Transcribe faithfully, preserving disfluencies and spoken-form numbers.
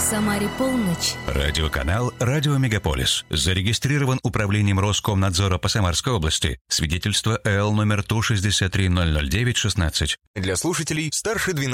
Самаре полночь. Радиоканал «Радио Мегаполис». Зарегистрирован управлением Роскомнадзора по Самарской области. Свидетельство эл номер Ту шестьдесят три ноль ноль девять шестнадцать. Для слушателей старше двенадцати